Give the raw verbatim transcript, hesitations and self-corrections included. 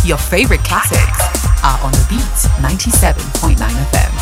Your favorite classics are on the Beat ninety-seven point nine F M.